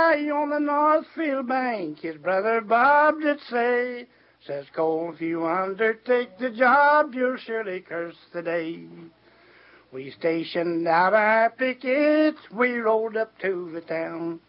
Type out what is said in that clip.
high on the Northfield bank, his brother Bob did say, says, Cole, if you undertake the job, you'll surely curse the day. We stationed out our pickets, we rolled up to the town.